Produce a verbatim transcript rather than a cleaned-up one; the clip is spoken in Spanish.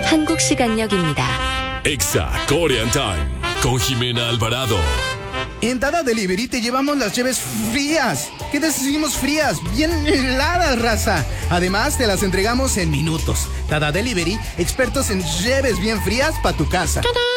한국 시간역입니다. Exa Korean Time con Jimena Alvarado. En Dada Delivery te llevamos las llaves frías. ¿Qué decimos frías? Bien heladas, raza. Además, te las entregamos en minutos. Dada Delivery, expertos en llaves bien frías para tu casa. ¡Tadán!